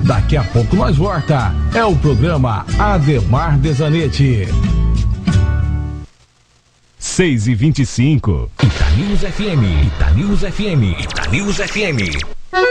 Daqui a pouco nós volta. É o programa Ademar Desanetti. 6h25. Itanews FM. Itanews FM. Itanews FM.